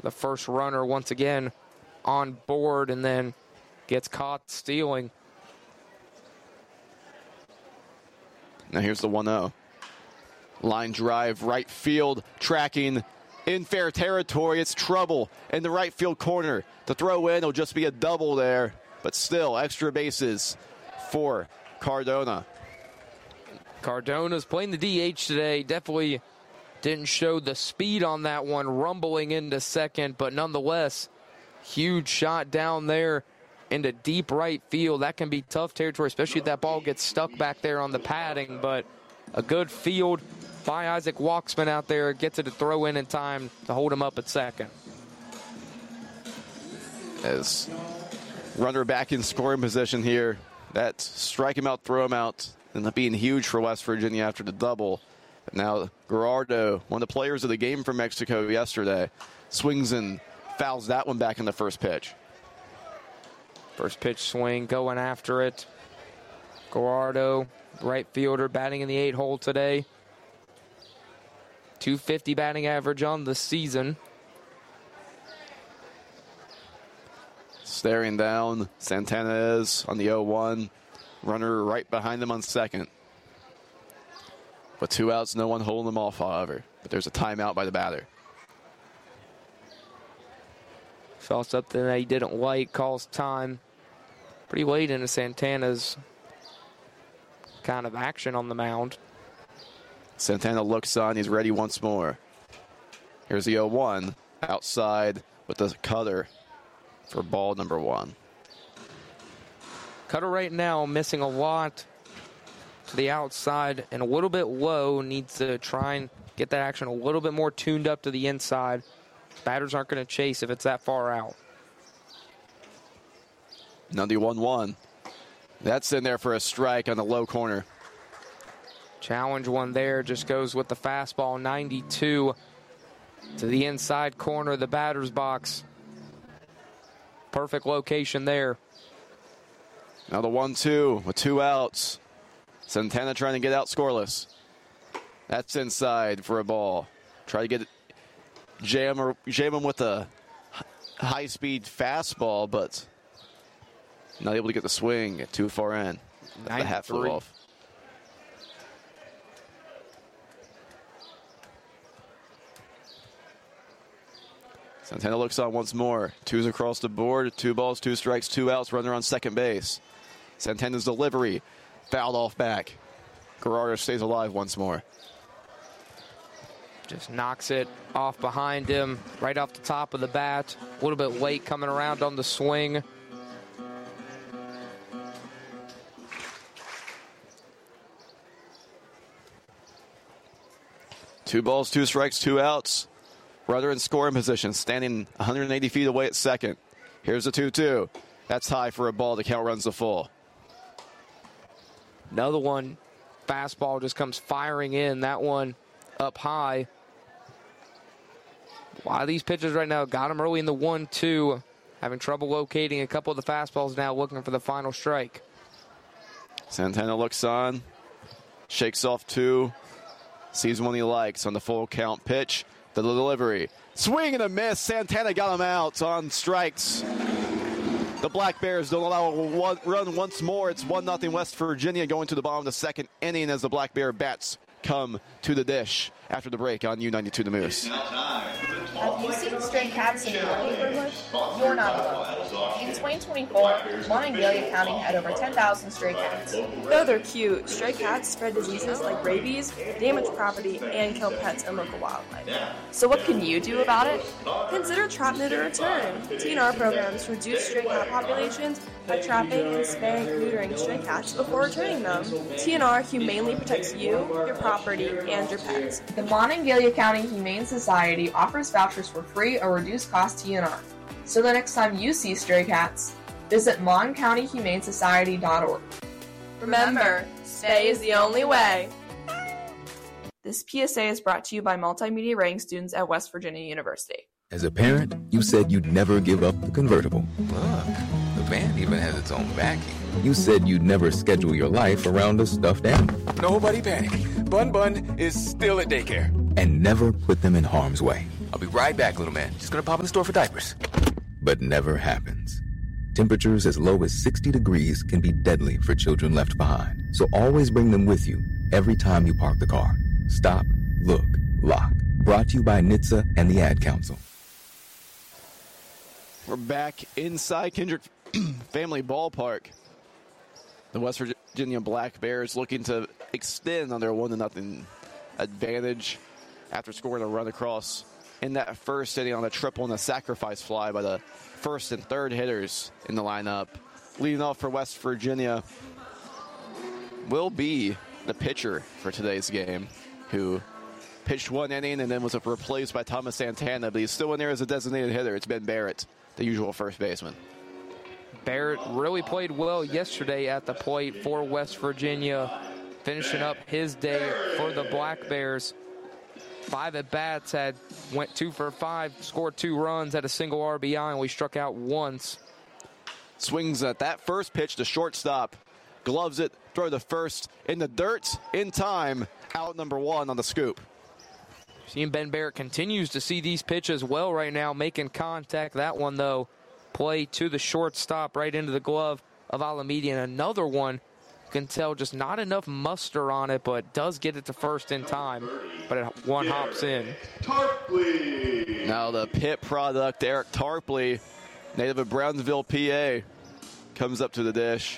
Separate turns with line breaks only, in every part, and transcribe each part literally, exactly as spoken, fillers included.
the first runner once again on board and then gets caught stealing.
Now here's the one oh. Line drive, right field, tracking in fair territory. It's trouble in the right field corner. The throw in will just be a double there, but still extra bases for Cardona.
Cardona's playing the D H today. Definitely didn't show the speed on that one, rumbling into second, but nonetheless, huge shot down there into deep right field. That can be tough territory, especially if that ball gets stuck back there on the padding, but a good field by Isaac Walksman out there, gets it to throw in in time to hold him up at second.
As runner back in scoring position here, that strike him out, throw him out, ended up being huge for West Virginia after the double. But now Gerardo, one of the players of the game from Mexico yesterday, swings and fouls that one back in the first pitch.
First pitch swing, going after it. Gerardo, right fielder, batting in the eight hole today. two fifty batting average on the season.
Staring down, Santana is on the oh one. Runner right behind him on second. With two outs, no one holding them off, however. But there's a timeout by the batter.
Saw something that he didn't like, calls time. Pretty late into Santana's kind of action on the mound.
Santana looks on, he's ready once more. Here's the oh one, outside with the cutter for ball number one.
Cutter right now missing a lot to the outside and a little bit low. Needs to try and get that action a little bit more tuned up to the inside. Batters aren't going to chase if it's that far out.
Now the one one. That's in there for a strike on the low corner.
Challenge one there, just goes with the fastball, ninety-two to the inside corner of the batter's box. Perfect location there.
Now the one two with two outs. Santana trying to get out scoreless. That's inside for a ball. Try to get it, jam, or, jam him with a high-speed fastball, but not able to get the swing too far in. The hat flew off. Santana looks on once more. Two's across the board. Two balls, two strikes, two outs. Runner on second base. Santana's delivery fouled off back. Gerardo stays alive once more.
Just knocks it off behind him, right off the top of the bat. A little bit late coming around on the swing.
Two balls, two strikes, two outs. Runner in scoring position, standing one hundred eighty feet away at second. Here's the two two. That's high for a ball. The count runs the full.
Another one, fastball just comes firing in. That one up high. A lot of these pitchers right now got him early in the one two. Having trouble locating a couple of the fastballs now, looking for the final strike.
Santana looks on, shakes off two, sees one he likes on the full count pitch. The delivery. Swing and a miss. Santana got him out on strikes. The Black Bears don't allow a one, run once more. It's one nothing West Virginia going to the bottom of the second inning as the Black Bear bats come to the dish after the break on U ninety-two The Moose.
Have you seen stray cats in your neighborhood? You're not alone. In twenty twenty-four, Monongalia County had over ten thousand stray cats.
Though they're cute, stray cats spread diseases like rabies, damage property, and kill pets and local wildlife.
So what can you do about it?
Consider Trap, Neuter, Return. T N R programs reduce stray cat populations by trapping and spaying and neutering stray cats before returning them. T N R humanely protects you, your property, and your pets.
The Monongalia County Humane Society offers vouchers for free or reduced cost T N R. So the next time you see stray cats, visit mon county humane society dot org.
Remember, stay is the only way. This P S A is brought to you by multimedia writing students at West Virginia University.
As a parent, you said you'd never give up the convertible. Look, the van even has its own backing. You said you'd never schedule your life around a stuffed animal.
Nobody panic. Bun Bun is still at daycare.
And never put them in harm's way. I'll be right back, little man. Just gonna pop in the store for diapers. But never happens. Temperatures as low as sixty degrees can be deadly for children left behind. So always bring them with you every time you park the car. Stop, look, lock. Brought to you by N H T S A and the Ad Council.
We're back inside Kendrick Family Ballpark. The West Virginia Black Bears looking to extend on their one to nothing advantage after scoring a run across in that first inning on a triple and a sacrifice fly by the first and third hitters in the lineup. Leading off for West Virginia will be the pitcher for today's game, who pitched one inning and then was replaced by Thomas Santana, but he's still in there as a designated hitter. It's Ben Barrett, the usual first baseman.
Barrett really played well yesterday at the plate for West Virginia, finishing up his day for the Black Bears. Five at-bats, had went two for five, scored two runs, had a single R B I, and we struck out once.
Swings at that first pitch to shortstop, gloves it, throw the first in the dirt, in time, out number one on the scoop.
Seeing Ben Barrett continues to see these pitches well right now, making contact. That one, though, play to the shortstop right into the glove of Alameda. And another one, you can tell just not enough muster on it, but does get it to first in time. But it one hops in.
Tarpley. Now the pit product, Eric Tarpley, native of Brownsville, P A, comes up to the dish.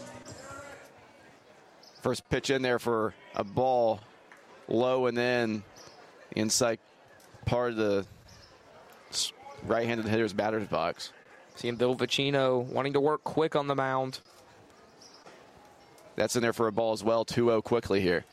First pitch in there for a ball, low and in, inside part of the right-handed hitter's batter's box.
Seeing Bill Vicino wanting to work quick on the mound.
That's in there for a ball as well, two oh quickly here.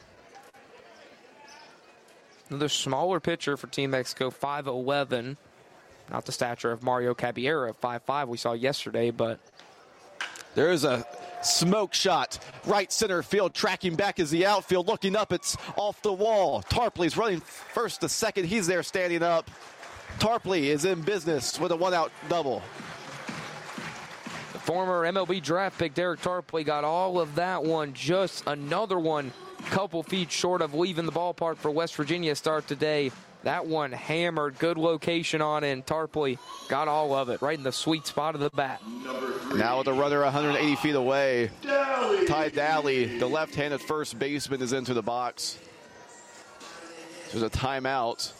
Another smaller pitcher for Team Mexico, five eleven. Not the stature of Mario Caballero at five five we saw yesterday, but...
There is a smoke shot, right center field, tracking back is the outfield, looking up, it's off the wall. Tarpley's running first to second, he's there standing up. Tarpley is in business with a one-out double.
The former M L B draft pick Derek Tarpley got all of that one, just another one, couple feet short of leaving the ballpark for West Virginia start today. That one hammered, good location on it, and Tarpley got all of it, right in the sweet spot of the bat.
Now with the runner one hundred eighty feet away, Ty Daly, the left-handed first baseman, is into the box. There's a timeout.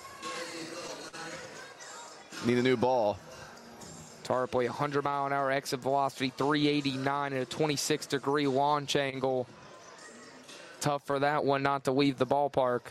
Need a new ball.
Tarpley, one hundred mile an hour exit velocity, three eighty-nine and a twenty-six degree launch angle. Tough for that one not to leave the ballpark.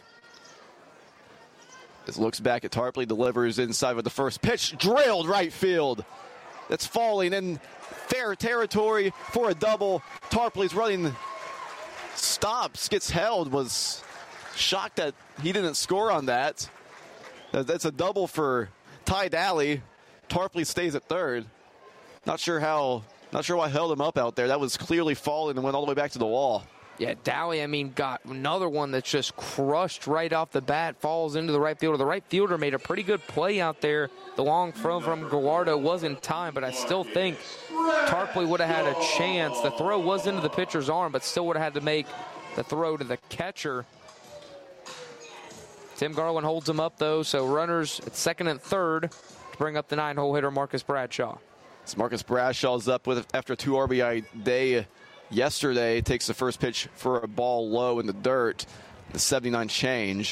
This looks back at Tarpley, delivers inside with the first pitch, drilled right field. That's falling in fair territory for a double. Tarpley's running, stops, gets held, was shocked that he didn't score on that. That's a double for Ty Daly. Tarpley stays at third. Not sure how, not sure why held him up out there. That was clearly falling and went all the way back to the wall.
Yeah, Daly, I mean, got another one that's just crushed right off the bat, falls into the right fielder. The right fielder made a pretty good play out there. The long throw from Gallardo was in time, but I still think Tarpley would have had a chance. The throw was into the pitcher's arm, but still would have had to make the throw to the catcher. Tim Garland holds him up, though, so runners at second and third to bring up the nine-hole hitter, Marcus Bradshaw.
So Marcus Bradshaw's up with after a two R B I day yesterday. Takes the first pitch for a ball low in the dirt. The seventy-nine change.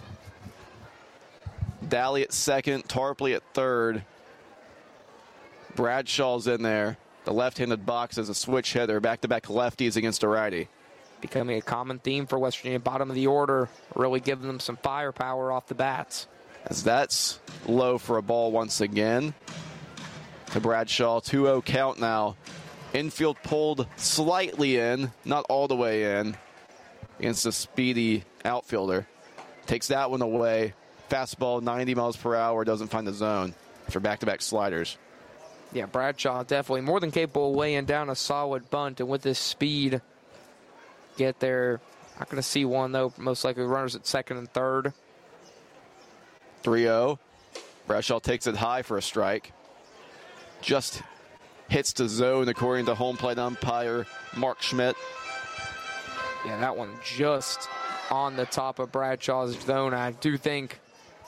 Daly at second, Tarpley at third. Bradshaw's in there. The left-handed box as a switch hitter. Back-to-back lefties against a righty.
Becoming a common theme for West Virginia. Bottom of the order, really giving them some firepower off the bats.
As that's low for a ball once again. To Bradshaw, two oh count now. Infield pulled slightly in, not all the way in, against a speedy outfielder. Takes that one away. Fastball, ninety miles per hour, doesn't find the zone for back-to-back sliders.
Yeah, Bradshaw definitely more than capable of laying down a solid bunt, and with this speed, get there. Not going to see one, though. Most likely runners at second and third.
three oh. Bradshaw takes it high for a strike. Just hits the zone according to home plate umpire Mark Schmidt.
Yeah, that one just on the top of Bradshaw's zone. I do think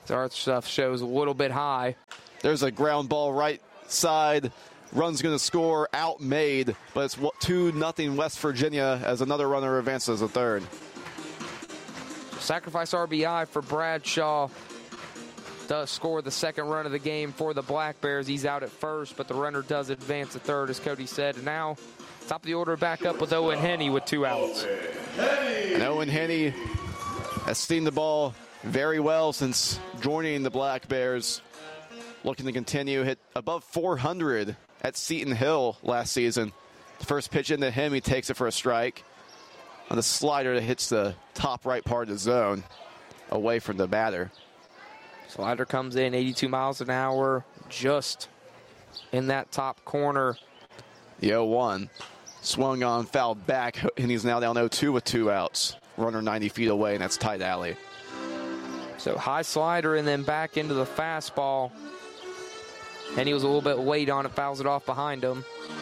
Our stuff shows a little bit high.
There's a ground ball right side. Run's going to score, outmade, but it's two nothing West Virginia as another runner advances a third.
Sacrifice R B I for Bradshaw. Does score the second run of the game for the Black Bears. He's out at first, but the runner does advance a third, as Cody said. And now, top of the order back up with Owen Henney with two outs.
And Owen Henney has seen the ball very well since joining the Black Bears. Looking to continue, hit above four hundred at Seton Hill last season. The first pitch into him, he takes it for a strike. On the slider that hits the top right part of the zone, away from the batter.
Slider comes in eighty-two miles an hour, just in that top corner.
The oh one swung on, fouled back, and he's now down oh two with two outs. Runner ninety feet away, and that's tight alley.
So high slider and then back into the fastball. And he was a little bit late on it, fouls it off behind him.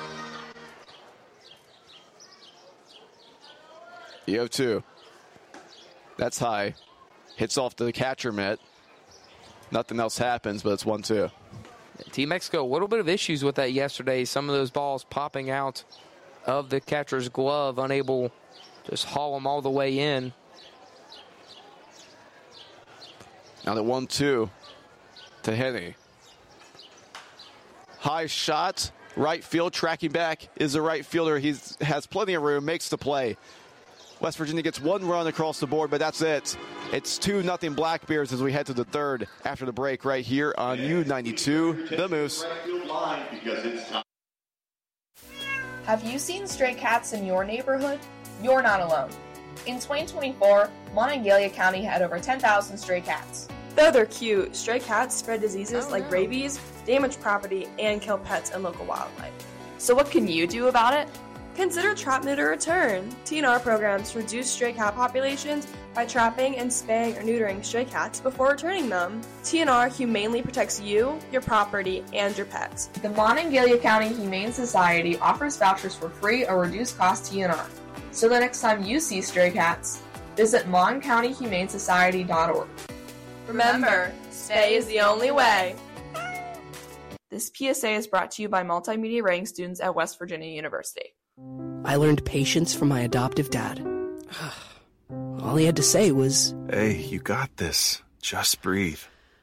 The oh two. That's high. Hits off the catcher mitt. Nothing else happens, but it's one two.
Team Mexico, a little bit of issues with that yesterday. Some of those balls popping out of the catcher's glove, unable to just haul them all the way in.
Now the one two to Henney. High shot, right field, tracking back is the right fielder. He has plenty of room, makes the play. West Virginia gets one run across the board, but that's it. It's two nothing Black Bears as we head to the third after the break right here on U ninety-two, The Moose.
Have you seen stray cats in your neighborhood? You're not alone. In twenty twenty-four, Monongalia County had over ten thousand stray cats.
Though they're cute, stray cats spread diseases
Oh,
like
no.
rabies, damage property, and kill pets and local wildlife.
So what can you do about it?
Consider Trap, Neuter, Return. T N R programs reduce stray cat populations by trapping and spaying or neutering stray cats before returning them. T N R humanely protects you, your property, and your pets.
The Monongalia County Humane Society offers vouchers for free or reduced cost T N R. So the next time you see stray cats, visit mon county humane society dot org.
Remember, spay is the only way.
This P S A is brought to you by multimedia writing students at West Virginia University.
I learned patience from my adoptive dad. All he had to say was,
"Hey, you got this. Just breathe."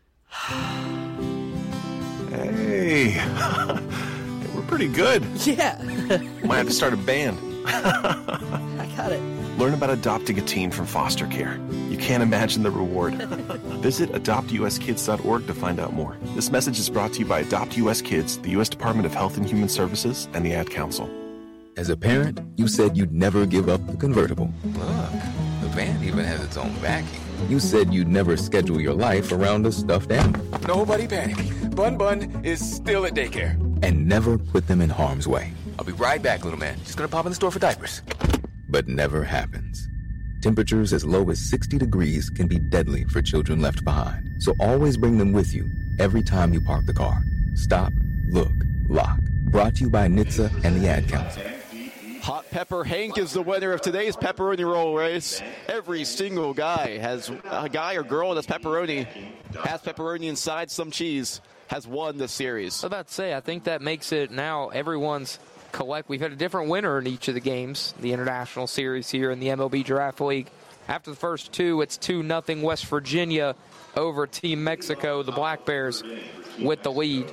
Hey, we're pretty good.
yeah,
Might have to start a band.
I got it.
Learn about adopting a teen from foster care. You can't imagine the reward. Visit adopt u s kids dot org to find out more. This message is brought to you by Adopt U S Kids, the U S Department of Health and Human Services, and the Ad Council.
As a parent, you said you'd never give up the convertible.
Look, the van even has its own backing.
You said you'd never schedule your life around a stuffed animal.
Nobody panic. Bun Bun is still at daycare.
And never put them in harm's way.
I'll be right back, little man. Just gonna pop in the store for diapers.
But never happens. Temperatures as low as sixty degrees can be deadly for children left behind. So always bring them with you every time you park the car. Stop, look, lock. Brought to you by N H T S A and the Ad Council.
Hot Pepper Hank is the winner of today's pepperoni roll race. Every single guy has a guy or girl that's pepperoni, has pepperoni inside some cheese, has won the series.
I was about to say, I think that makes it now everyone's collect. We've had a different winner in each of the games, the international series here in the M L B Draft League. After the first two, it's two nothing West Virginia over Team Mexico. The Black Bears with the lead.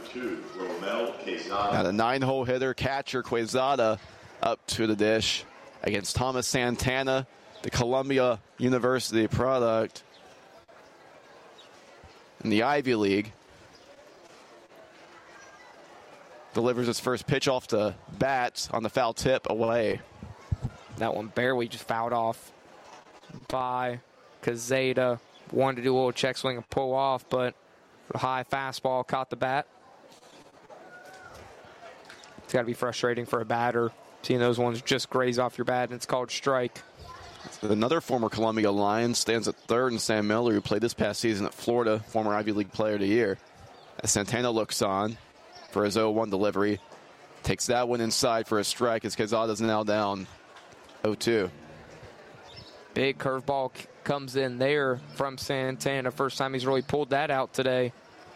Now the nine-hole hitter, catcher Quezada, up to the dish against Thomas Santana, the Columbia University product in the Ivy League. Delivers his first pitch off the bat on the foul tip away.
That one barely just fouled off by Quezada. Wanted to do a little check swing and pull off, but a high fastball caught the bat. It's got to be frustrating for a batter, seeing those ones just graze off your bat, and it's called strike.
Another former Columbia Lion stands at third, and Sam Miller, who played this past season at Florida, former Ivy League Player of the Year. As Santana looks on for his oh one delivery, takes that one inside for a strike as Quezada's now down oh two.
Big curveball comes in there from Santana. First time he's really pulled that out today.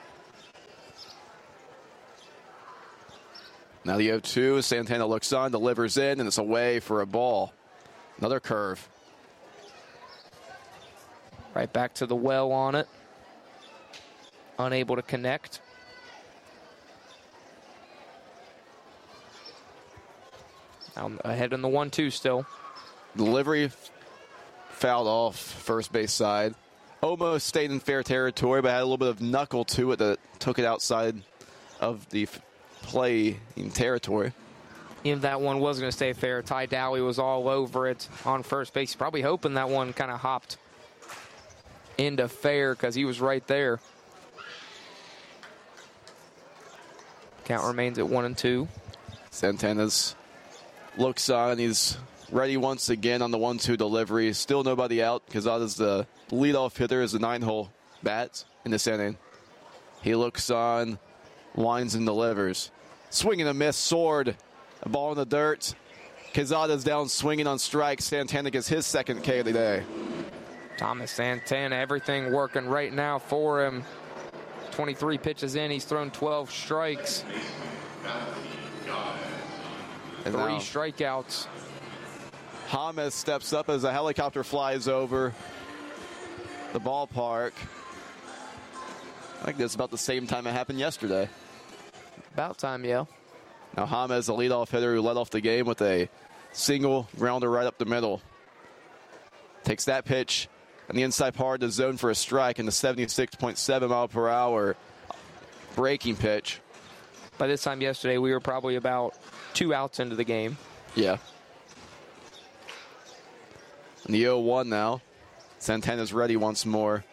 Now the oh two, Santana looks on, delivers in, and it's away for a ball. Another curve.
Right back to the well on it. Unable to connect. Now ahead in the one two still.
Delivery fouled off first base side. Almost stayed in fair territory, but had a little bit of knuckle to it that took it outside of the play in territory.
If that one was going to stay fair, Ty Dowey was all over it on first base. Probably hoping that one kind of hopped into fair because he was right there. Count remains at one and two.
Santana's looks on. He's ready once again on the one two delivery. Still nobody out. Quezada's the leadoff hitter as the nine-hole bat in this inning. He looks on, winds and delivers. Swing and a miss, sword. A ball in the dirt. Quezada's down swinging on strike. Santana gets his second K of the day.
Thomas Santana, everything working right now for him. twenty-three pitches in, he's thrown twelve strikes.
And
Three
now
strikeouts.
James steps up as a helicopter flies over the ballpark. I think that's about the same time it happened yesterday.
About time, yeah.
Now James, the leadoff hitter who led off the game with a single grounder right up the middle. Takes that pitch on the inside part of the zone for a strike and the seventy-six point seven mile per hour breaking pitch.
By this time yesterday, we were probably about two outs into the game.
Yeah. And the oh one now. Santana's ready once more.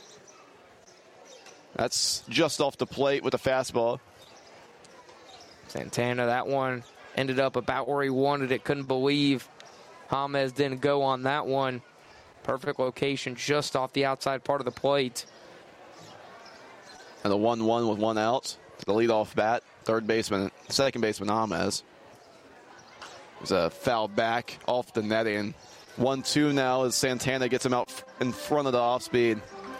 That's just off the plate with a fastball.
Santana, that one ended up about where he wanted it. Couldn't believe James didn't go on that one. Perfect location just off the outside part of the plate.
And the one one with one out. The leadoff bat, third baseman, second baseman James. There's a foul back off the netting. one two now as Santana gets him out in front of the off speed.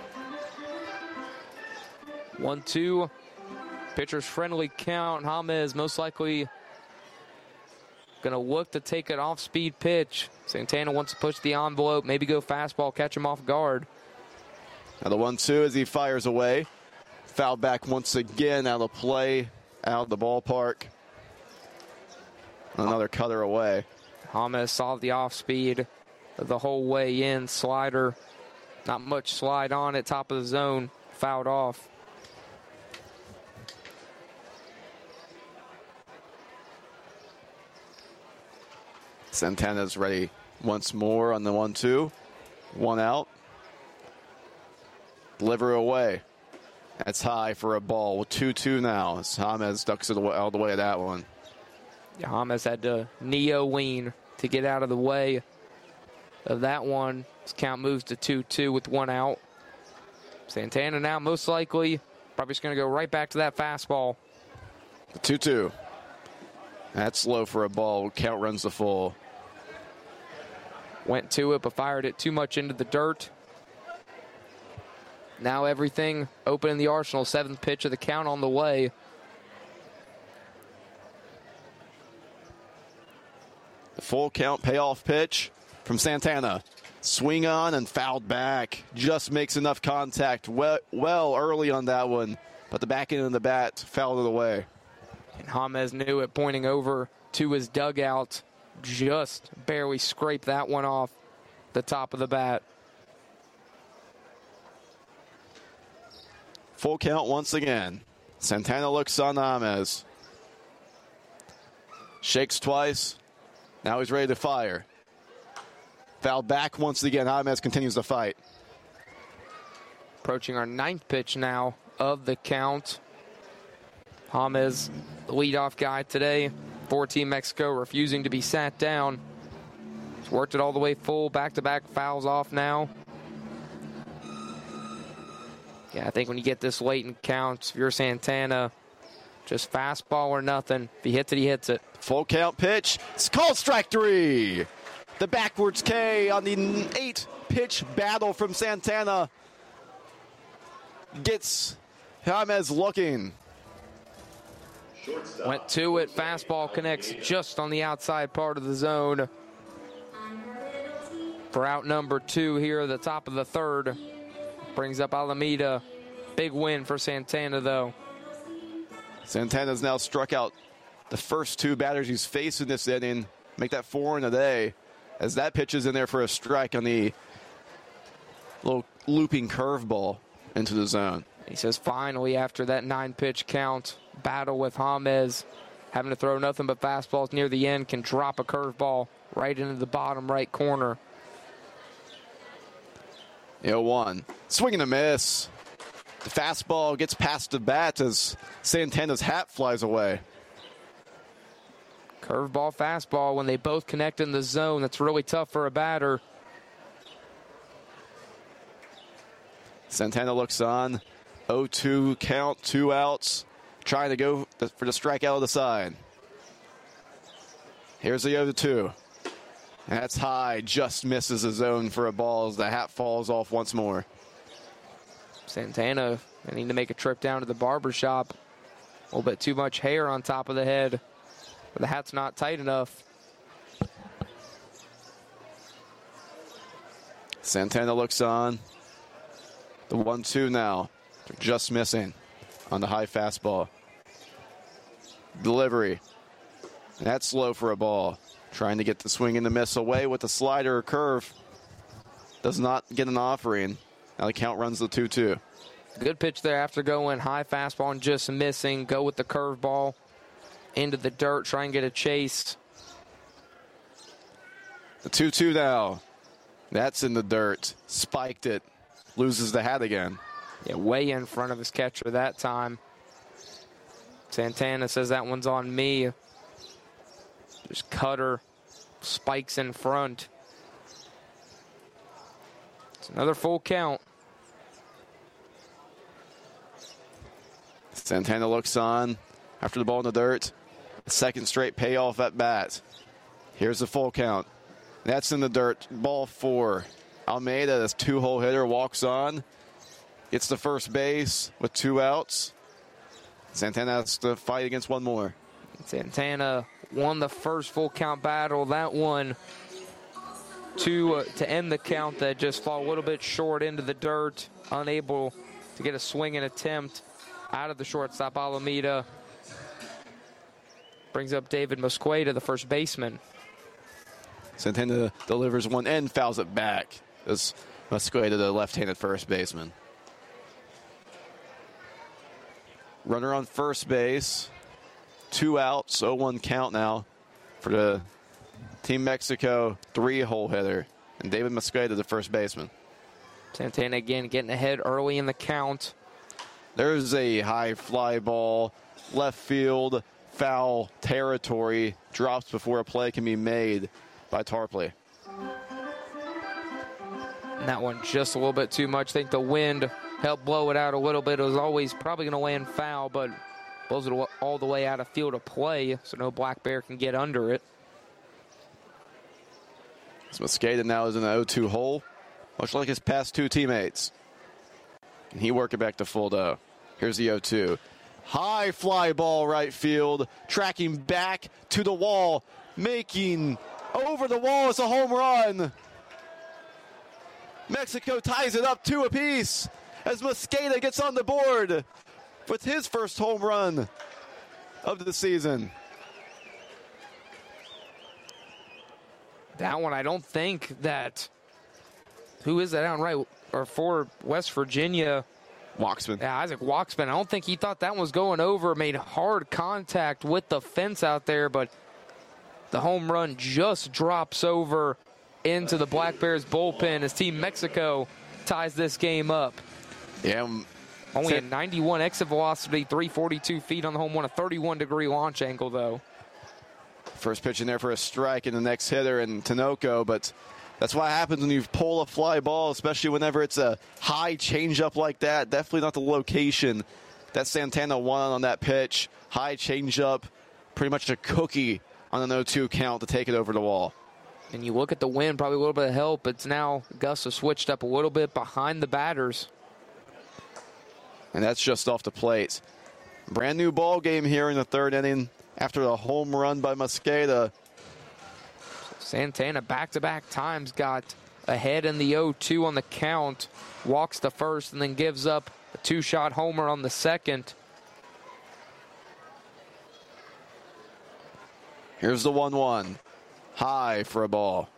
one two. Pitcher's friendly count. James most likely going to look to take an off-speed pitch. Santana wants to push the envelope, maybe go fastball, catch him off guard.
Now the one two as he fires away. Foul back once again out of play, out of the ballpark. Another cutter away.
James saw the off-speed the whole way in. Slider, not much slide on it, top of the zone, fouled off.
Santana's ready once more on the one two. One out. Deliver away. That's high for a ball. two two now. James ducks it all the way at that one.
Yeah, James had to neo-wean to get out of the way of that one. His count moves to two two with one out. Santana now most likely probably just going to go right back to that fastball.
two two. That's low for a ball. Count runs the full.
Went to it, but fired it too much into the dirt. Now everything open in the arsenal. Seventh pitch of the count on the way.
The full count payoff pitch from Santana. Swing on and fouled back. Just makes enough contact well, well early on that one, but the back end of the bat fouled it away.
And James knew it, pointing over to his dugout. Just barely scraped that one off the top of the bat.
Full count once again. Santana looks on James. Shakes twice. Now he's ready to fire. Foul back once again. James continues to fight.
Approaching our ninth pitch now of the count. James, the leadoff guy today for Team Mexico, refusing to be sat down. He's worked it all the way full. Back-to-back fouls off now. Yeah, I think when you get this late in counts, if you're Santana, just fastball or nothing. If he hits it, he hits it.
Full count pitch. It's called strike three. The backwards K on the eight pitch battle from Santana gets James looking.
Went to it. Fastball connects just on the outside part of the zone. For out number two here at the top of the third. Brings up Alameda. Big win for Santana, though.
Santana's now struck out the first two batters he's faced in this inning. Make that four in a day, as that pitch is in there for a strike on the little looping curveball into the zone.
He says finally, after that nine-pitch count, battle with James, having to throw nothing but fastballs near the end, can drop a curveball right into the bottom right corner.
oh one. Swing and a miss. The fastball gets past the bat as Santana's hat flies away.
Curveball, fastball, when they both connect in the zone, that's really tough for a batter.
Santana looks on. oh two count, two outs. Trying to go for the strikeout of the side. Here's the oh two. That's high, just misses the zone for a ball as the hat falls off once more.
Santana, they need to make a trip down to the barber shop. A little bit too much hair on top of the head, but the hat's not tight enough.
Santana looks on. The one two now. They're just missing on the high fastball. Delivery. That's low for a ball. Trying to get the swing and the miss away with the slider or curve. Does not get an offering. Now the count runs the two two.
Good pitch there after going high fastball and just missing. Go with the curveball into the dirt. Try and get a chase.
The two two now. That's in the dirt. Spiked it. Loses the hat again.
Yeah, way in front of his catcher that time. Santana says that one's on me. Just cutter. Spikes in front. It's another full count.
Santana looks on after the ball in the dirt. Second straight payoff at bat. Here's the full count. That's in the dirt. Ball four. Almeida, this two-hole hitter, walks on. Gets to first base with two outs. Santana has to fight against one more.
Santana won the first full count battle. That one to uh, to end the count that just fall a little bit short into the dirt. Unable to get a swing and attempt out of the shortstop, Alameda. Brings up David Mosqueda, the first baseman.
Santana delivers one and fouls it back. As Mosqueda, the left-handed first baseman. Runner on first base. Two outs, oh one count now for the Team Mexico three-hole hitter. And David Mosqueda, the first baseman.
Santana again getting ahead early in the count.
There's a high fly ball, left field, foul territory. Drops before a play can be made by Tarpley.
And that one just a little bit too much. I think the wind helped blow it out a little bit. It was always probably going to land foul, but blows it all the way out of field of play, so no Black Bear can get under it.
So Mosqueda now is in the oh two hole, much like his past two teammates. Can he work it back to full though? Here's the oh two. High fly ball right field, tracking back to the wall, making over the wall is a home run. Mexico ties it up two apiece as Mosqueda gets on the board with his first home run of the season.
That one, I don't think that, who is that out right, or for West Virginia?
Waxman.
Yeah, Isaac Waxman. I don't think he thought that one was going over, made hard contact with the fence out there, but the home run just drops over into the Black Bears bullpen as Team Mexico ties this game up.
Yeah. Um,
Only a ninety-one exit velocity, three forty-two feet on the home one, a thirty-one degree launch angle, though.
First pitch in there for a strike, and the next hitter in Tinoco, but that's what happens when you pull a fly ball, especially whenever it's a high changeup like that. Definitely not the location that Santana won on that pitch. High changeup, pretty much a cookie on an oh two count to take it over the wall.
And you look at the wind, probably a little bit of help. It's now Gus have switched up a little bit behind the batters.
And that's just off the plate. Brand new ball game here in the third inning after the home run by Mosqueda.
Santana back-to-back times got ahead in the oh two on the count, walks the first, and then gives up a two-shot homer on the second.
Here's the one one. High for a ball.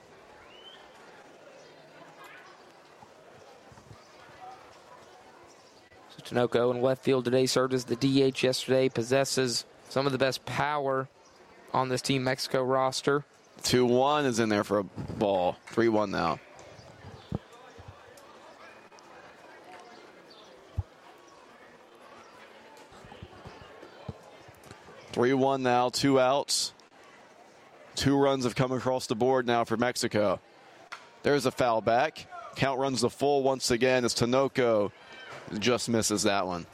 So Tinoco in left field today, served as the D H yesterday, possesses some of the best power on this Team Mexico roster.
two one is in there for a ball. three one now. three one now, two outs. Two runs have come across the board now for Mexico. There's a foul back. Count runs the full once again as Tinoco just misses that one.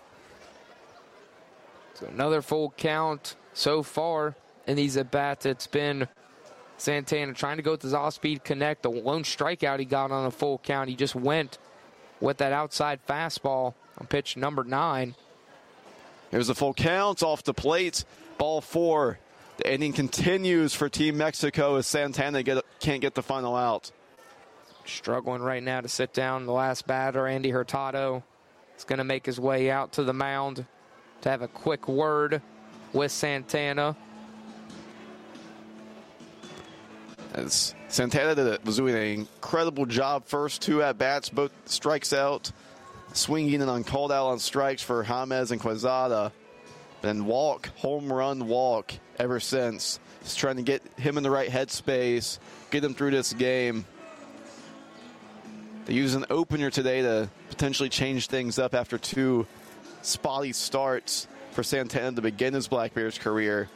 So another full count so far in these at-bats. It's been Santana trying to go with his off-speed connect. The lone strikeout he got on a full count, he just went with that outside fastball on pitch number nine.
Here's the full count off the plate. Ball four. The inning continues for Team Mexico as Santana get, can't get the final out.
Struggling right now to sit down the last batter, Andy Hurtado. Is going to make his way out to the mound to have a quick word with Santana.
As Santana did, was doing an incredible job. First two at-bats, both strikes out, swinging and uncalled out on strikes for James and Quezada. Then walk, home run, walk ever since. Just trying to get him in the right headspace, get him through this game. They use an opener today to potentially change things up after two spotty starts for Santana to begin his Black Bears career.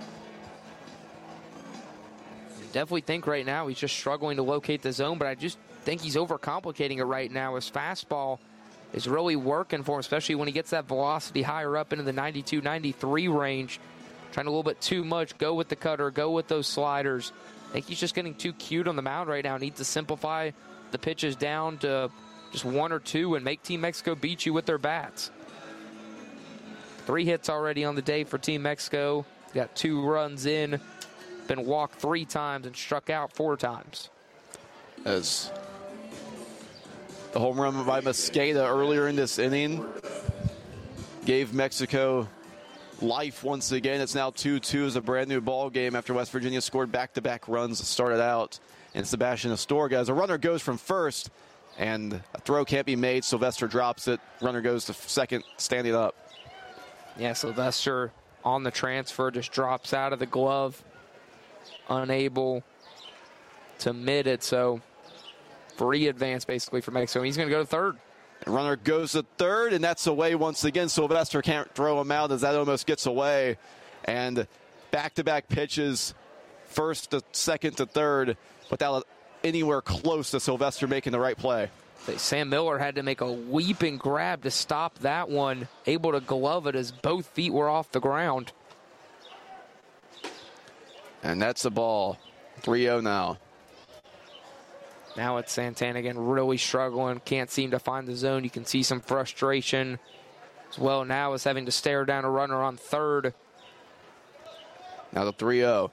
Definitely think right now he's just struggling to locate the zone, but I just think he's overcomplicating it right now. His fastball is really working for him, especially when he gets that velocity higher up into the ninety-two, ninety-three range. Trying a little bit too much, go with the cutter, go with those sliders. I think he's just getting too cute on the mound right now. Needs to simplify the pitches down to just one or two and make Team Mexico beat you with their bats. Three hits already on the day for Team Mexico. Got two runs in, been walked three times and struck out four times.
As the home run by Mosqueda earlier in this inning gave Mexico life once again. It's now two two as a brand new ball game after West Virginia scored back-to-back runs to start it out. And Sebastian Astorga, as a runner goes from first, and a throw can't be made. Sylvester drops it. Runner goes to second, standing up.
Yeah, Sylvester on the transfer just drops out of the glove, unable to mid it. So free advance basically for Mexico. He's going to go to third.
Runner goes to third, and that's away once again. Sylvester can't throw him out as that almost gets away. And back-to-back pitches, first to second to third, without anywhere close to Sylvester making the right play.
Sam Miller had to make a leaping grab to stop that one, able to glove it as both feet were off the ground.
And that's the ball. three oh now.
Now it's Santana again, really struggling. Can't seem to find the zone. You can see some frustration as well now as having to stare down a runner on third.
Now the three oh.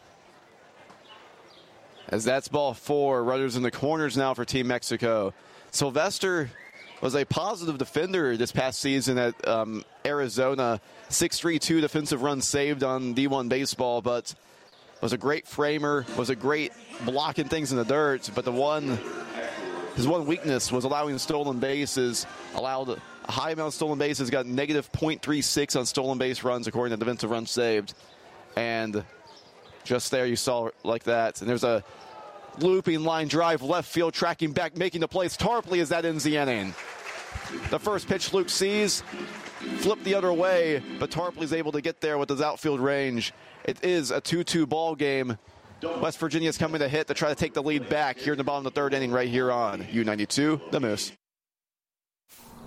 As that's ball four, runners in the corners now for Team Mexico. Sylvester was a positive defender this past season at um, Arizona. six three two defensive runs saved on D one baseball, but was a great framer, was a great blocking things in the dirt, but the one, his one weakness was allowing stolen bases, allowed a high amount of stolen bases, got negative point three six on stolen base runs according to defensive runs saved. And just there you saw like that. And there's a looping line drive, left field, tracking back, making the place. Tarpley as that ends the inning. The first pitch Luke sees, flipped the other way, but Tarpley's able to get there with his outfield range. It is a two two ball game. West Virginia's coming to hit to try to take the lead back here in the bottom of the third inning right here on U ninety-two, The Moose.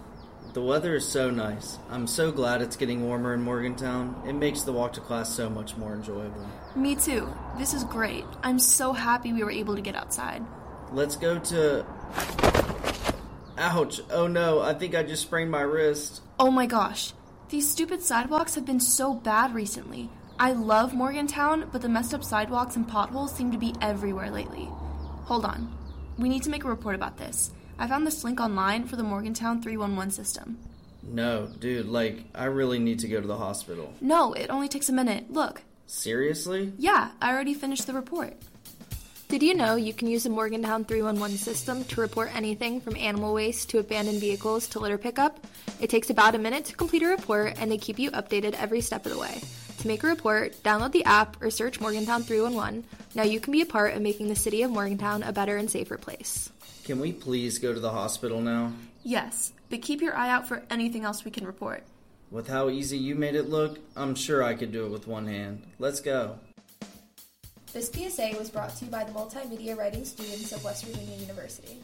The weather is so nice. I'm so glad it's getting warmer in Morgantown. It makes the walk to class so much more enjoyable.
Me too. This is great. I'm so happy we were able to get outside.
Let's go to... Ouch. Oh no, I think I just sprained my wrist.
Oh my gosh. These stupid sidewalks have been so bad recently. I love Morgantown, but the messed up sidewalks and potholes seem to be everywhere lately. Hold on. We need to make a report about this. I found this link online for the Morgantown three one one system.
No, dude, like, I really need to go to the hospital.
No, it only takes a minute. Look.
Seriously?
Yeah, I already finished the report.
Did you know you can use the Morgantown three one one system to report anything from animal waste to abandoned vehicles to litter pickup? It takes about a minute to complete a report, and they keep you updated every step of the way. To make a report, download the app or search Morgantown three one one. Now you can be a part of making the city of Morgantown a better and safer place.
Can we please go to the hospital now?
Yes, but keep your eye out for anything else we can report.
With how easy you made it look, I'm sure I could do it with one hand. Let's go.
This P S A was brought to you by the multimedia writing students of West Virginia University.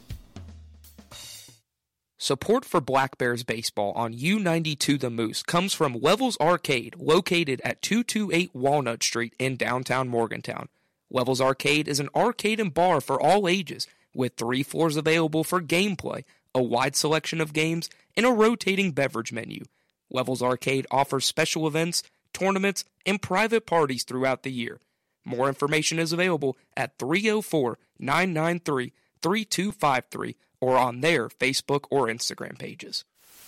Support for Black Bears baseball on U ninety-two The Moose comes from Levels Arcade, located at two twenty-eight Walnut Street in downtown Morgantown. Levels Arcade is an arcade and bar for all ages, with three floors available for gameplay, a wide selection of games, and a rotating beverage menu. Levels Arcade offers special events, tournaments, and private parties throughout the year. More information is available at three oh four, nine nine three, three two five three or on their Facebook or Instagram pages.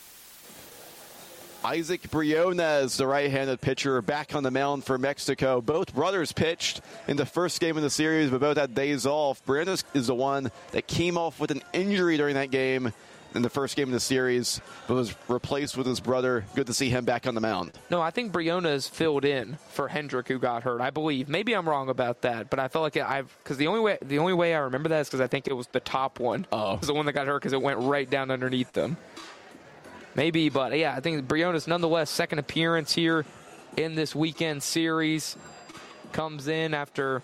Isaac Briones, the right-handed pitcher, back on the mound for Mexico. Both brothers pitched in the first game of the series, but both had days off. Briones is the one that came off with an injury during that game in the first game of the series, but was replaced with his brother. Good to see him back on the mound.
No, I think Briones filled in for Hendrick, who got hurt, I believe. Maybe I'm wrong about that, but I felt like I've because the only way the only way I remember that is because I think it was the top one.
Oh,
it was the one that got hurt because it went right down underneath them. Maybe, but yeah, I think Briones, nonetheless, second appearance here in this weekend series, comes in after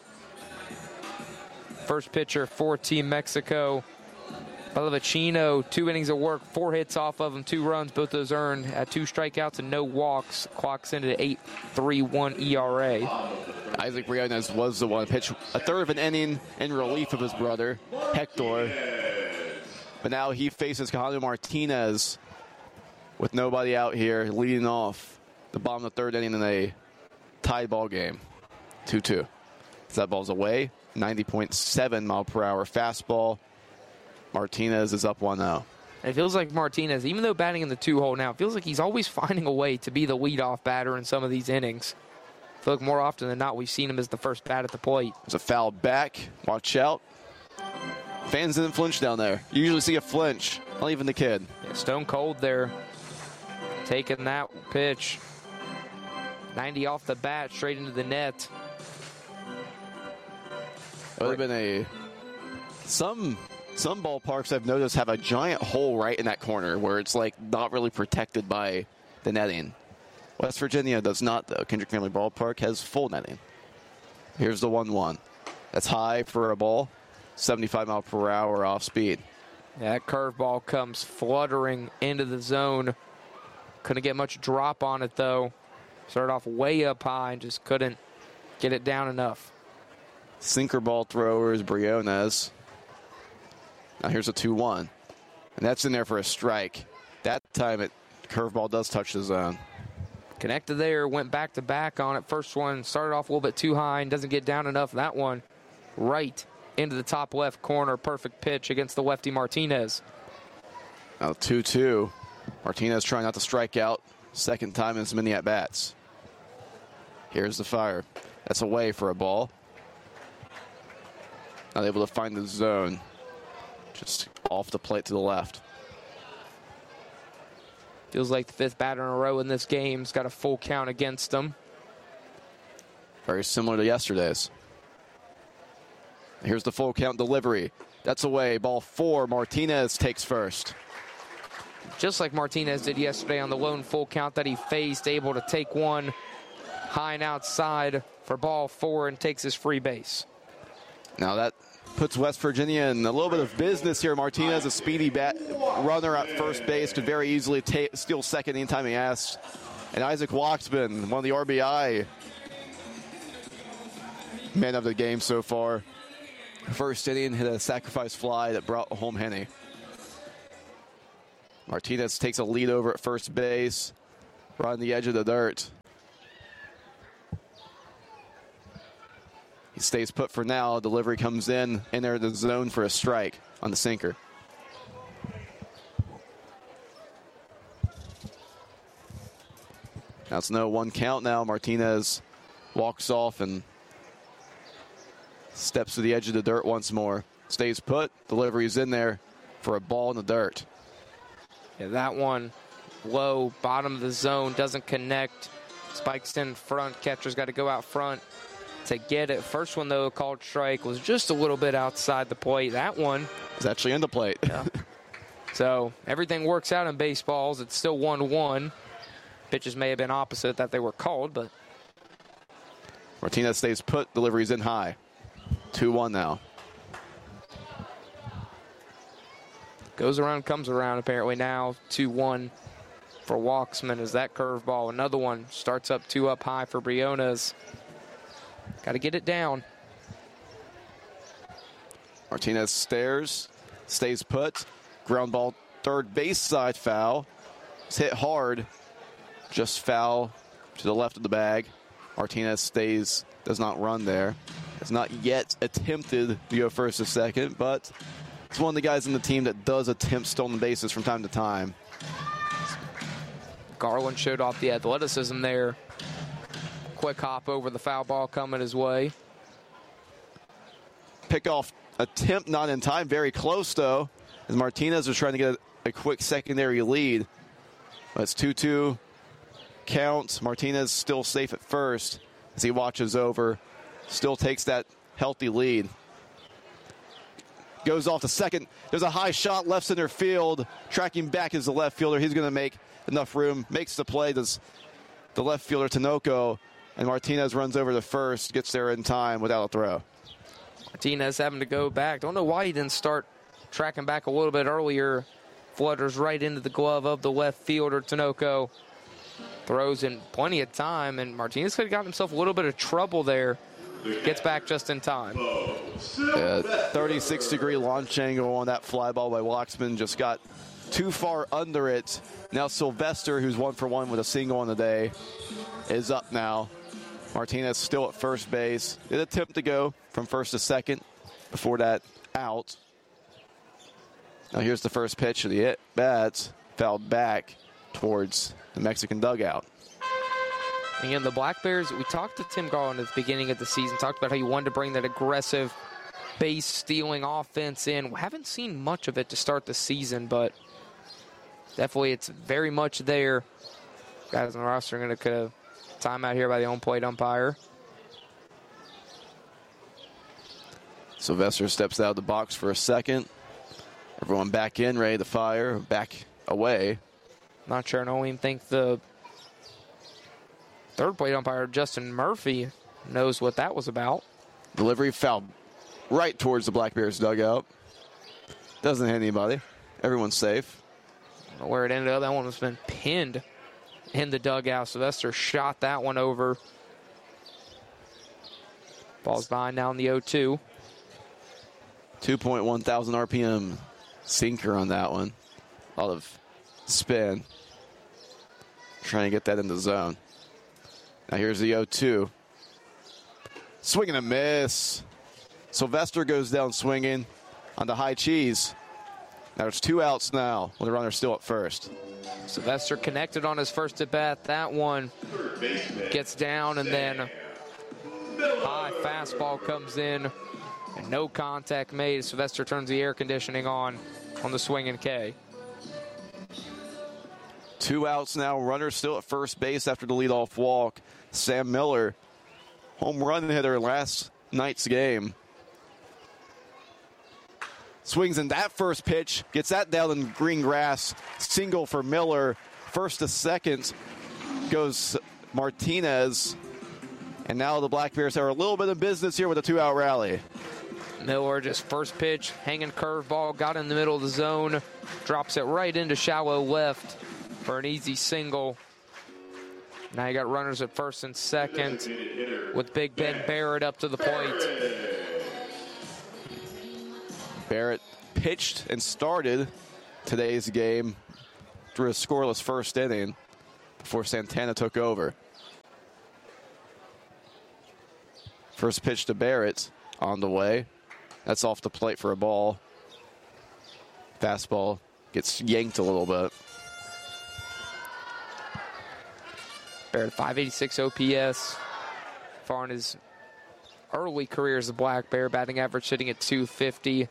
first pitcher for Team Mexico. Palavicino, two innings of work, four hits off of him, two runs, both those earned, had two strikeouts and no walks. Clocks into eight three one E R A.
Isaac Briones was the one to pitch a third of an inning in relief of his brother, Hector. But now he faces Cajano Martinez with nobody out here, leading off the bottom of the third inning in a tied ball game, two two. So that ball's away, ninety point seven mile per hour fastball. Martinez is up one oh.
It feels like Martinez, even though batting in the two-hole now, it feels like he's always finding a way to be the leadoff batter in some of these innings. I feel like more often than not, we've seen him as the first bat at the plate.
There's a foul back. Watch out. Fans didn't flinch down there. You usually see a flinch, not even the kid.
Yeah, stone cold there. Taking that pitch. ninety off the bat, straight into the net.
It would have been a... Some... Some ballparks I've noticed have a giant hole right in that corner where it's like not really protected by the netting. West Virginia does not, though. Kendrick Family Ballpark has full netting. Here's the one one. That's high for a ball. seventy-five mile per hour off speed.
Yeah, that curveball comes fluttering into the zone. Couldn't get much drop on it, though. Started off way up high and just couldn't get it down enough.
Sinker ball thrower is Briones. Now here's a two one. And that's in there for a strike. That time it curveball does touch the zone.
Connected there, went back to back on it. First one started off a little bit too high and doesn't get down enough. That one right into the top left corner. Perfect pitch against the lefty Martinez.
Now two two. Martinez trying not to strike out. Second time in as many at-bats. Here's the fire. That's away for a ball. Not able to find the zone. Just off the plate to the left.
Feels like the fifth batter in a row in this game's got a full count against him.
Very similar to yesterday's. Here's the full count delivery. That's away. Ball four. Martinez takes first.
Just like Martinez did yesterday on the lone full count that he faced, able to take one high and outside for ball four and takes his free base.
Now that puts West Virginia in a little bit of business here. Martinez, a speedy bat runner at first base, could very easily ta- steal second anytime he asks. And Isaac Waxman, one of the R B I men of the game so far. First inning, hit a sacrifice fly that brought home Henny. Martinez takes a lead over at first base, right on the edge of the dirt. He stays put for now. Delivery comes in, in there in the zone for a strike on the sinker. That's no one count now. Martinez walks off and steps to the edge of the dirt once more. Stays put. Delivery's in there for a ball in the dirt.
Yeah, that one low, bottom of the zone, doesn't connect. Spikes in front. Catcher's got to go out front to get it. First one, though, called strike, was just a little bit outside the plate. That one
is actually in the plate.
Yeah. So everything works out in baseballs. It's still one one. Pitches may have been opposite that they were called, but
Martinez stays put. Delivery's in high. two one now.
Goes around, comes around apparently now. two one for Waxman as that curveball. Another one starts up two up high for Briones. Got to get it down.
Martinez stares, stays put. Ground ball, third base side foul. It's hit hard, just foul to the left of the bag. Martinez stays, does not run there. Has not yet attempted to go first or second, but it's one of the guys in the team that does attempt stolen bases from time to time.
Garland showed off the athleticism there. Quick hop over the foul ball coming his way.
Pickoff attempt not in time. Very close, though, as Martinez was trying to get a, a quick secondary lead. But it's two two count. Martinez still safe at first as he watches over. Still takes that healthy lead. Goes off to second. There's a high shot left center field. Tracking back is the left fielder. He's going to make enough room. Makes the play. Does the left fielder, Tinoco. And Martinez runs over to first. Gets there in time without a throw.
Martinez having to go back. Don't know why he didn't start tracking back a little bit earlier. Flutters right into the glove of the left fielder, Tinoco. Throws in plenty of time. And Martinez could have gotten himself a little bit of trouble there. Gets back just in time.
Yeah, thirty-six degree launch angle on that fly ball by Waxman. Just got too far under it. Now Sylvester, who's one for one with a single on the day, is up now. Martinez still at first base. Did attempt to go from first to second. Before that, out. Now here's the first pitch of the at bats. Fouled back towards the Mexican dugout.
Again, the Black Bears, we talked to Tim Garland at the beginning of the season, talked about how he wanted to bring that aggressive base stealing offense in. We haven't seen much of it to start the season, but definitely it's very much there. Guys on the roster are going to get a timeout here by the home plate umpire.
Sylvester steps out of the box for a second. Everyone back in, ready to fire, back away.
Not sure. I don't even think the third plate umpire, Justin Murphy, knows what that was about.
Delivery fouled right towards the Black Bears dugout. Doesn't hit anybody. Everyone's safe.
I don't know where it ended up. That one has been pinned in the dugout. Sylvester shot that one over. Ball's behind now in the oh two.
two point one thousand R P M sinker on that one. A lot of spin. Trying to get that in the zone. Now here's the oh two. Swing and a miss. Sylvester goes down swinging on the high cheese. Now there's two outs now with the runner still at first.
Sylvester connected on his first at bat. That one gets down and then high fastball comes in and no contact made. Sylvester turns the air conditioning on on the swinging K.
Two outs now. Runner still at first base after the leadoff walk. Sam Miller, home run hitter last night's game. Swings in that first pitch, gets that down in green grass. Single for Miller. First to second goes Martinez. And now the Black Bears are a little bit of business here with a two-out rally.
Miller just first pitch, hanging curveball, got in the middle of the zone, drops it right into shallow left for an easy single. Now you got runners at first and second with Big Ben Barrett up to the plate.
Barrett pitched and started today's game through a scoreless first inning before Santana took over. First pitch to Barrett on the way. That's off the plate for a ball. Fastball gets yanked a little bit.
Barrett, five eighty-six O P S. Far in his early career as a Black Bear, batting average sitting at two fifty.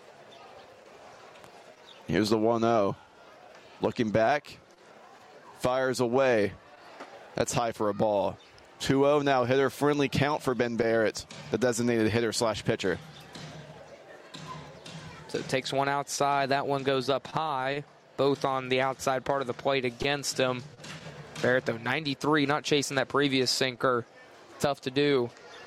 Here's the one oh. Looking back, fires away. That's high for a ball. two oh now, hitter-friendly count for Ben Barrett, the designated hitter slash pitcher.
So it takes one outside. That one goes up high, both on the outside part of the plate against him. Barrett, though, ninety-three, not chasing that previous sinker. Tough to do.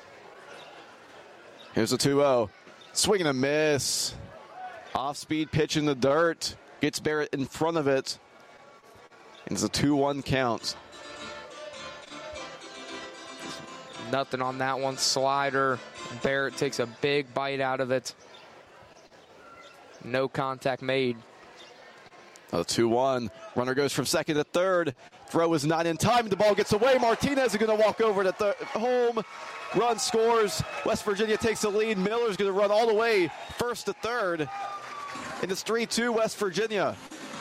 Here's a two oh. Swing and a miss. Off-speed pitch in the dirt. Gets Barrett in front of it. And it's a two one count.
Nothing on that one. Slider. Barrett takes a big bite out of it. No contact made.
A two one. Runner goes from second to third. Throw is not in time. The ball gets away. Martinez is going to walk over to th- home. Run scores. West Virginia takes the lead. Miller's going to run all the way first to third. And it's three two West Virginia.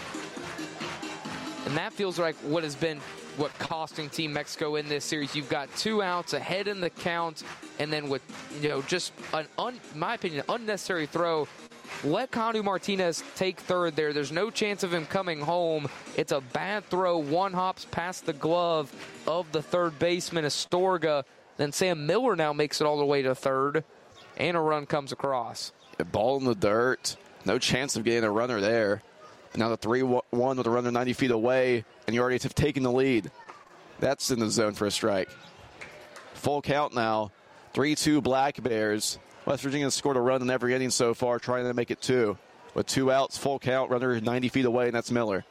And that feels like what has been what costing Team Mexico in this series. You've got two outs ahead in the count, and then with, you know, just an, un, in my opinion, unnecessary throw. Let Kanu Martinez take third there. There's no chance of him coming home. It's a bad throw. One hops past the glove of the third baseman, Astorga. Then Sam Miller now makes it all the way to third, and a run comes across.
A ball in the dirt. No chance of getting a runner there. And now the three one with a runner ninety feet away, and you already have taken the lead. That's in the zone for a strike. Full count now. three two Black Bears. West Virginia has scored a run in every inning so far, trying to make it two. With two outs, full count, runner ninety feet away, and that's Miller.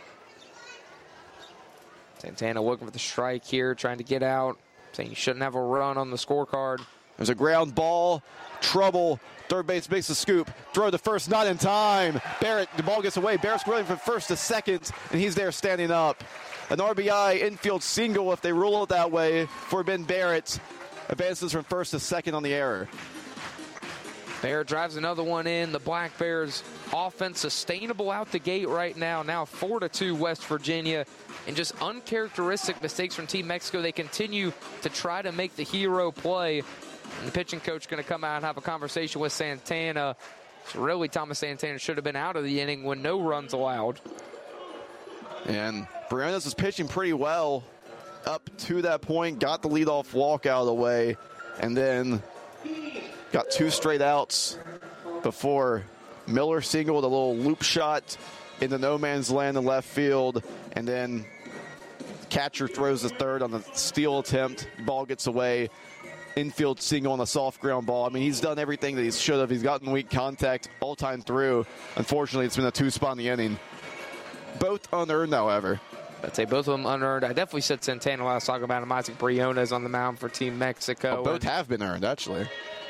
Santana looking for the strike here, trying to get out, saying you shouldn't have a run on the scorecard.
There's a ground ball, trouble. Third base makes a scoop. Throw to first, not in time. Barrett, the ball gets away. Barrett's running from first to second, and he's there standing up. An R B I infield single, if they rule it that way, for Ben Barrett. Advances from first to second on the error.
Barrett drives another one in. The Black Bears offense sustainable out the gate right now. Now four to two West Virginia. And just uncharacteristic mistakes from Team Mexico. They continue to try to make the hero play. And the pitching coach going to come out and have a conversation with Santana. So really, Thomas Santana should have been out of the inning when no runs allowed.
And Briones is pitching pretty well up to that point. Got the leadoff walk out of the way. And then got two straight outs before Miller singled a little loop shot into no man's land in left field. And then catcher throws the third on the steal attempt. Ball gets away. Infield single on a soft ground ball. I mean, he's done everything that he should have. He's gotten weak contact all time through. Unfortunately, it's been a two-spot in the inning. Both unearned, however.
I'd say both of them unearned. I definitely said Santana last talk about him. Isaac Briones on the mound for Team Mexico.
Oh, both have been earned, actually.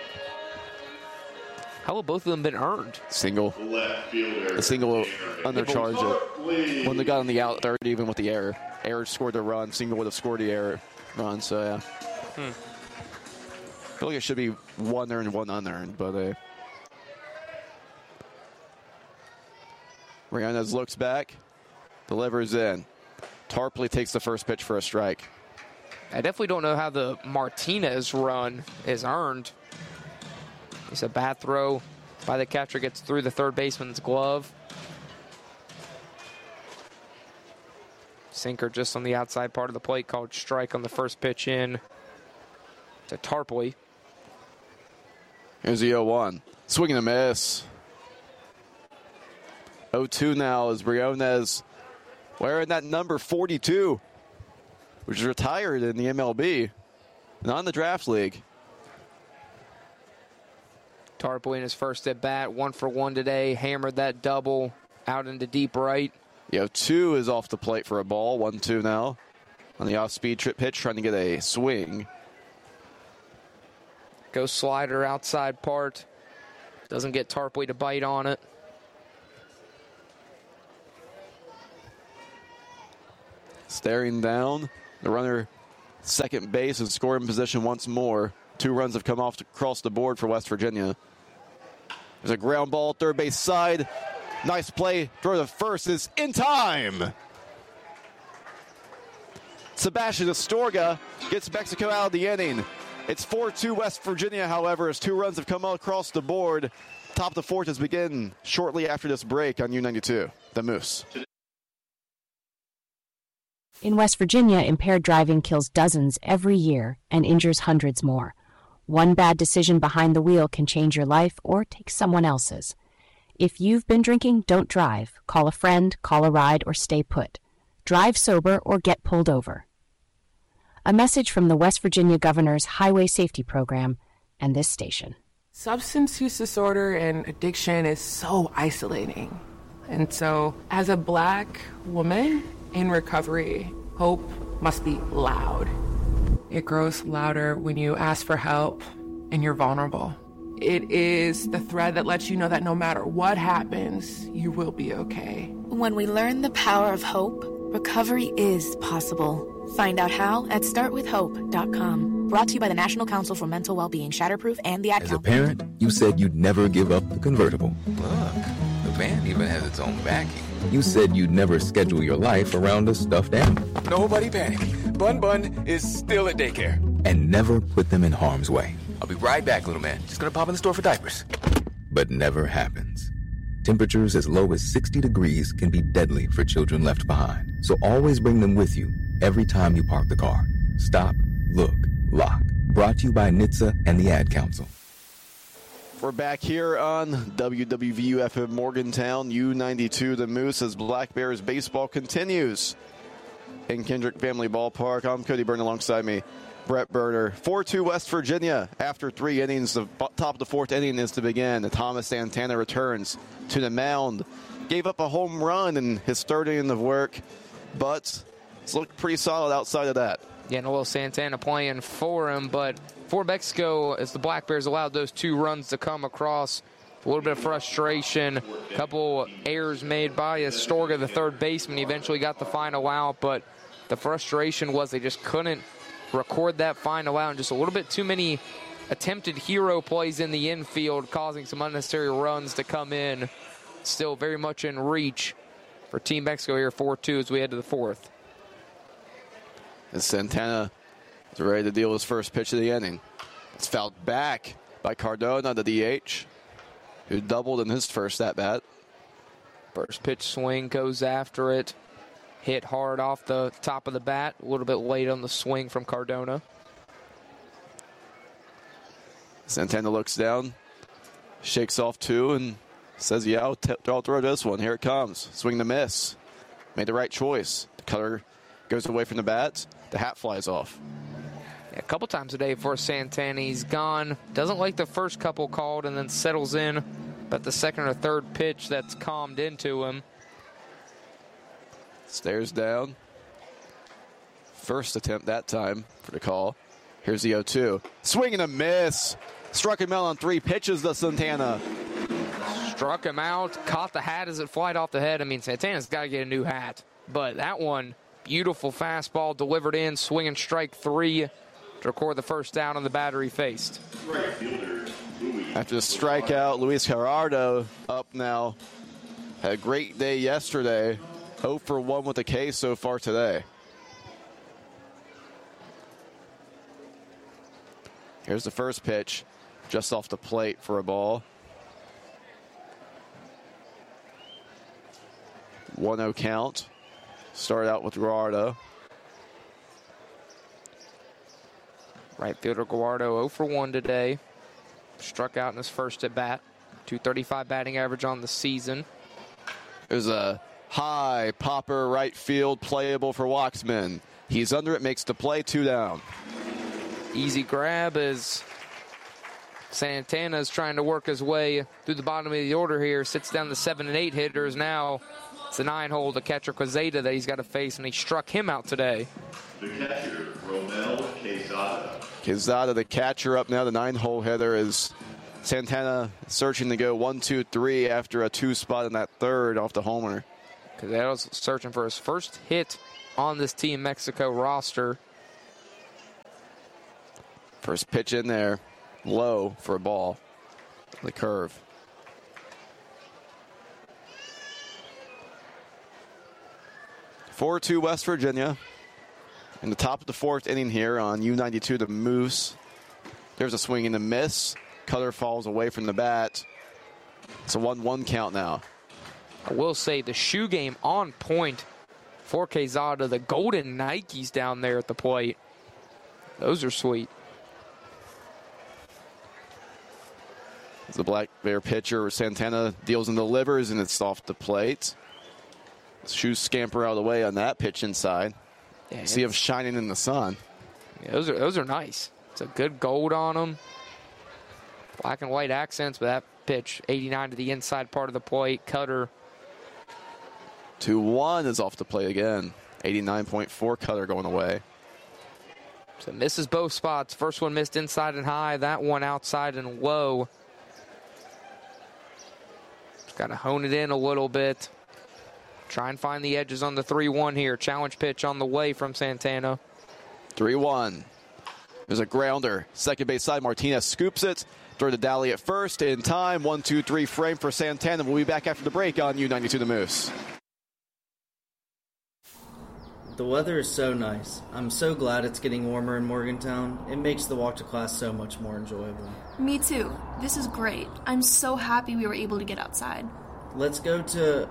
How have both of them been earned?
Single. The single undercharged it. When they got on the out third, even with the error. Error scored the run. Single would have scored the error run, so yeah. Hmm. I feel like it should be one earned, one unearned, but uh, Briones looks back, delivers in. Tarpley takes the first pitch for a strike.
I definitely don't know how the Martinez run is earned. It's a bad throw by the catcher, gets through the third baseman's glove. Sinker just on the outside part of the plate, called strike on the first pitch in to Tarpley.
Here's the oh one. Swing and a miss. oh two now is Briones wearing that number forty-two, which is retired in the M L B, not in the draft league.
Tarpley in his first at bat, one for one today, hammered that double out into deep right.
The oh two is off the plate for a ball, one two now. On the off-speed trip pitch, trying to get a swing.
Goes slider outside part. Doesn't get Tarpley to bite on it.
Staring down, the runner second base and scoring position once more. Two runs have come off across the board for West Virginia. There's a ground ball, third base side. Nice play. Throw to first is in time. Sebastian Astorga gets Mexico out of the inning. It's four two West Virginia, however, as two runs have come across the board. Top of the fourth is begin shortly after this break on U ninety-two. The Moose.
In West Virginia, impaired driving kills dozens every year and injures hundreds more. One bad decision behind the wheel can change your life or take someone else's. If you've been drinking, don't drive. Call a friend, call a ride, or stay put. Drive sober or get pulled over. A message from the West Virginia Governor's Highway Safety Program and this station.
Substance use disorder and addiction is so isolating. And so, as a Black woman in recovery, hope must be loud. It grows louder when you ask for help and you're vulnerable. It is the thread that lets you know that no matter what happens, you will be okay.
When we learn the power of hope, recovery is possible. Find out how at start with hope dot com. Brought to you by the National Council for Mental Wellbeing, Shatterproof, and the Ad
As
Council.
a parent, you said you'd never give up the convertible.
Look, the van even has its own backing.
You said you'd never schedule your life around a stuffed animal.
Nobody panic. Bun Bun is still at daycare.
And never put them in harm's way.
I'll be right back, little man. Just gonna pop in the store for diapers.
But never happens. Temperatures as low as sixty degrees can be deadly for children left behind. So always bring them with you every time you park the car. Stop, look, lock. Brought to you by N H T S A and the Ad Council.
We're back here on W W V U F M Morgantown, U ninety-two, the Moose, as Black Bears baseball continues in Kendrick Family Ballpark. I'm Cody Byrne, alongside me, Brett Burner. four two West Virginia after three innings. The top of the fourth inning is to begin. Thomas Santana returns to the mound. Gave up a home run in his third inning of work, but it's looked pretty solid outside of that.
Yeah, Noel Santana playing for him, but for Mexico, as the Black Bears allowed those two runs to come across, a little bit of frustration, a couple errors made by Astorga, the third baseman. He eventually got the final out, but the frustration was they just couldn't record that final out, and just a little bit too many attempted hero plays in the infield, causing some unnecessary runs to come in. Still very much in reach for Team Mexico here, four two as we head to the fourth.
And Santana is ready to deal his first pitch of the inning. It's fouled back by Cardona, the D H, who doubled in his first at-bat.
First pitch swing, goes after it. Hit hard off the top of the bat. A little bit late on the swing from Cardona.
Santana looks down, shakes off two, and says, yeah, I'll, t- I'll throw this one. Here it comes. Swing to miss. Made the right choice. The cutter goes away from the bat. The hat flies off.
Yeah, a couple times a day for Santana. He's gone. Doesn't like the first couple called and then settles in. But the second or third pitch that's calmed into him.
Stares down. First attempt that time for the call. Here's the oh two. Swing and a miss. Struck him out on three pitches to Santana.
Struck him out. Caught the hat as it flied off the head. I mean, Santana's got to get a new hat. But that one, beautiful fastball delivered in. Swing and strike three to record the first down on the batter he faced.
After the strikeout, Luis Gerardo up now. Had a great day yesterday. oh for one with a K so far today. Here's the first pitch, just off the plate for a ball. one oh count. Start out with Guardo.
Right fielder Guardo oh for one today. Struck out in his first at bat. two thirty-five batting average on the season.
It was a high popper right field, playable for Waxman. He's under it, makes the play, two down.
Easy grab as Santana is trying to work his way through the bottom of the order here. Sits down the seven and eight hitters now. It's the nine hole, the catcher Quezada, that he's got to face, and he struck him out today.
The catcher, Romel Quezada.
Quezada, the catcher, up now. The nine hole hitter is Santana searching to go one, two, three after a two spot in that third off the homer.
Quezada's searching for his first hit on this Team Mexico roster.
First pitch in there, low for a ball. The curve. four two West Virginia. In the top of the fourth inning here on U ninety-two, the Moose. There's a swing and a miss. Cutter falls away from the bat. It's a one one count now.
I will say the shoe game on point for Quezada. The golden Nikes down there at the plate. Those are sweet.
The Black Bear pitcher, Santana, deals and delivers, and it's off the plate. Shoes scamper out of the way on that pitch inside. Yeah, see him shining in the sun.
Yeah, those are those are nice. It's a good gold on them. Black and white accents, but that pitch, eighty-nine to the inside part of the plate. Cutter.
two one is off the plate again. eighty-nine point four cutter going away.
So misses both spots. First one missed inside and high. That one outside and low. Just got to hone it in a little bit. Try and find the edges on the three one here. Challenge pitch on the way from Santana.
three one. There's a grounder. Second base side. Martinez scoops it. Throw to Daly at first. In time. one two three frame for Santana. We'll be back after the break on U ninety-two The Moose.
The weather is so nice. I'm so glad it's getting warmer in Morgantown. It makes the walk to class so much more enjoyable.
Me too. This is great. I'm so happy we were able to get outside.
Let's go to...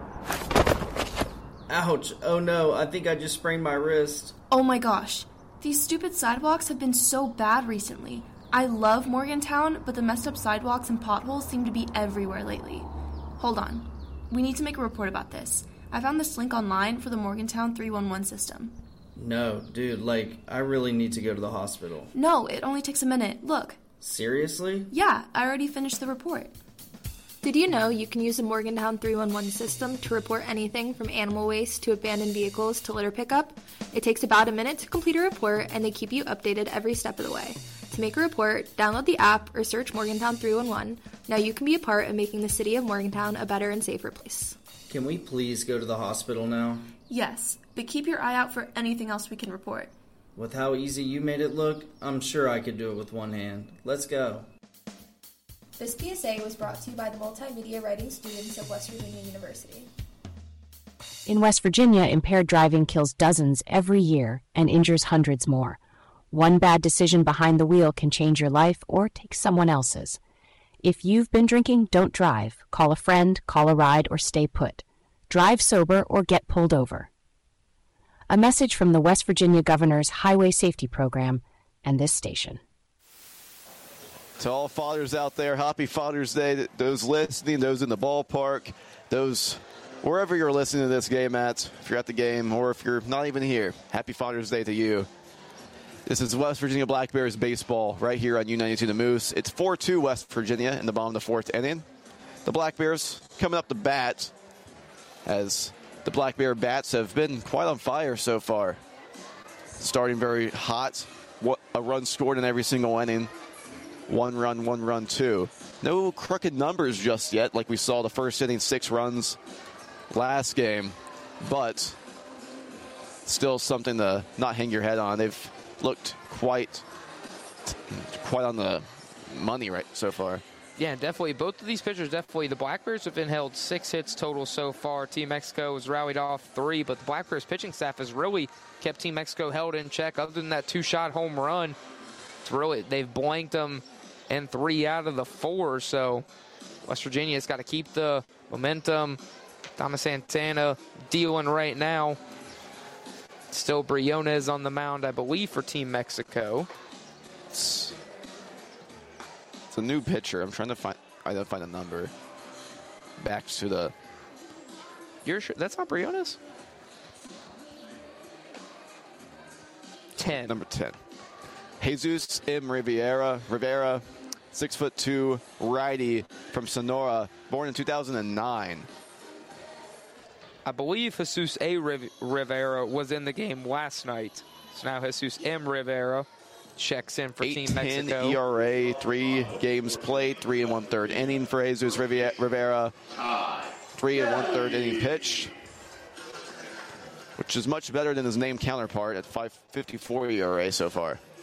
Ouch. Oh no, I think I just sprained my wrist.
Oh my gosh. These stupid sidewalks have been so bad recently. I love Morgantown, but the messed up sidewalks and potholes seem to be everywhere lately. Hold on. We need to make a report about this. I found this link online for the Morgantown three one one system.
No, dude, like, I really need to go to the hospital.
No, it only takes a minute. Look.
Seriously?
Yeah, I already finished the report. Did you know you can use the Morgantown three one one system to report anything from animal waste to abandoned vehicles to litter pickup? It takes about a minute to complete a report, and they keep you updated every step of the way. To make a report, download the app or search Morgantown three one one. Now you can be a part of making the city of Morgantown a better and safer place.
Can we please go to the hospital now?
Yes, but keep your eye out for anything else we can report.
With how easy you made it look, I'm sure I could do it with one hand. Let's go.
This P S A was brought to you by the multimedia writing students of West Virginia University.
In West Virginia, impaired driving kills dozens every year and injures hundreds more. One bad decision behind the wheel can change your life or take someone else's. If you've been drinking, don't drive. Call a friend, call a ride, or stay put. Drive sober or get pulled over. A message from the West Virginia Governor's Highway Safety Program and this station.
To all fathers out there, happy Father's Day. Those listening, those in the ballpark, those wherever you're listening to this game at, if you're at the game or if you're not even here, happy Father's Day to you. This is West Virginia Black Bears baseball right here on U ninety-two The Moose. It's four two West Virginia in the bottom of the fourth inning. The Black Bears coming up the bat as the Black Bear bats have been quite on fire so far. Starting very hot. A run scored in every single inning. One run, one run, two. No crooked numbers just yet, like we saw the first inning, six runs last game. But still something to not hang your head on. They've looked quite, quite on the money right so far.
Yeah, definitely. Both of these pitchers, definitely. The Black Bears have been held six hits total so far. Team Mexico has rallied off three, but the Black Bears pitching staff has really kept Team Mexico held in check. Other than that two-shot home run, it's really they've blanked them in three out of the four. So West Virginia's got to keep the momentum. Thomas Santana dealing right now. Still Briones on the mound, I believe, for Team Mexico.
It's, it's a new pitcher. I'm trying to find. I don't find a number. Back to the.
You're sure that's not Briones? Ten.
Number ten. Jesus M. Rivera. Rivera six foot two righty from Sonora, born in two thousand nine.
I believe Jesus A. Riv- Rivera was in the game last night. So now Jesus M. Rivera checks in for Team Mexico.
E R A, three games played, three and one third inning for Jesus Rivera. Three and one third inning pitch, which is much better than his named counterpart at five fifty-four E R A so far.